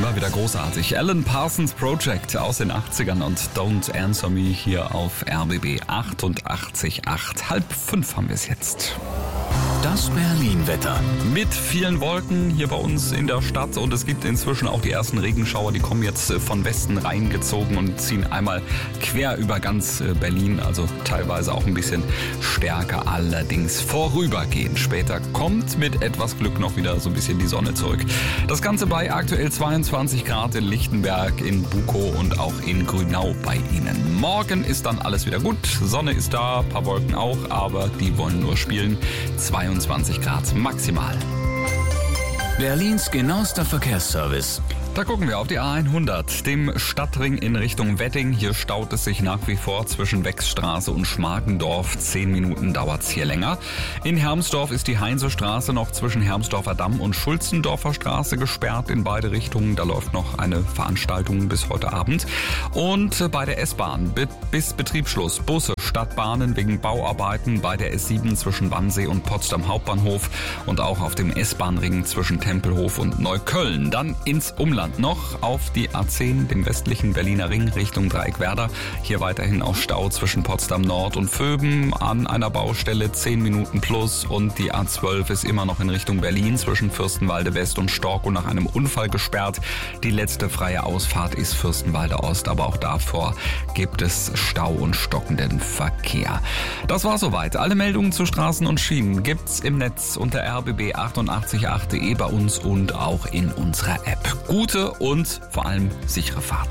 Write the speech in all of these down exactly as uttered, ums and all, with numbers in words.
Immer wieder großartig. Alan Parsons Project aus den achtzigern und Don't Answer Me hier auf R B B achtundachtzig Komma acht. Halb fünf haben wir es jetzt. Das Berlin-Wetter. Mit vielen Wolken hier bei uns in der Stadt und es gibt inzwischen auch die ersten Regenschauer, die kommen jetzt von Westen reingezogen und ziehen einmal quer über ganz Berlin, also teilweise auch ein bisschen stärker, allerdings vorübergehend. Später kommt mit etwas Glück noch wieder so ein bisschen die Sonne zurück. Das Ganze bei aktuell zweiundzwanzig Grad in Lichtenberg, in Bukow und auch in Grünau bei Ihnen. Morgen ist dann alles wieder gut, Sonne ist da, ein paar Wolken auch, aber die wollen nur spielen. zweiundzwanzig Grad maximal. Berlins genauester Verkehrsservice. Da gucken wir auf die A hundert, dem Stadtring in Richtung Wedding. Hier staut es sich nach wie vor zwischen Wechsstraße und Schmargendorf. Zehn Minuten dauert's hier länger. In Hermsdorf ist die Heinzestraße noch zwischen Hermsdorfer Damm und Schulzendorfer Straße gesperrt in beide Richtungen. Da läuft noch eine Veranstaltung bis heute Abend. Und bei der S-Bahn bis Betriebsschluss Busse, Stadtbahnen wegen Bauarbeiten bei der S sieben zwischen Wannsee und Potsdam Hauptbahnhof und auch auf dem S-Bahn-Ring zwischen Tempelhof und Neukölln. Dann ins Umland noch auf die A zehn, den westlichen Berliner Ring Richtung Dreieckwerder. Hier weiterhin auch Stau zwischen Potsdam Nord und Vöben an einer Baustelle zehn Minuten plus und die A zwölf ist immer noch in Richtung Berlin zwischen Fürstenwalde West und Storkow nach einem Unfall gesperrt. Die letzte freie Ausfahrt ist Fürstenwalde Ost, aber auch davor gibt es Stau und stockenden Verkehr. Das war soweit. Alle Meldungen zu Straßen und Schienen gibt's im Netz unter r b b achtundachtzig Komma acht punkt de bei uns und auch in unserer App. Gute und vor allem sichere Fahrt.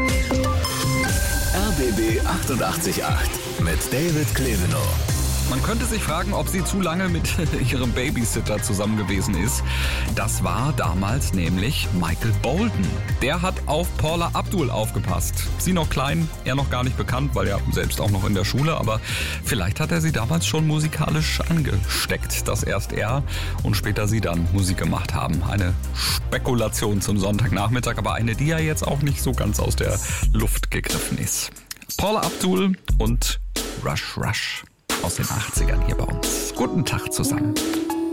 R B B achtundachtzig Komma acht mit David Klevenow. Man könnte sich fragen, ob sie zu lange mit ihrem Babysitter zusammen gewesen ist. Das war damals nämlich Michael Bolton. Der hat auf Paula Abdul aufgepasst. Sie noch klein, er noch gar nicht bekannt, weil er selbst auch noch in der Schule. Aber vielleicht hat er sie damals schon musikalisch angesteckt, dass erst er und später sie dann Musik gemacht haben. Eine Spekulation zum Sonntagnachmittag, aber eine, die ja jetzt auch nicht so ganz aus der Luft gegriffen ist. Paula Abdul und Rush Rush aus den achtzigern hier bei uns. Guten Tag zusammen.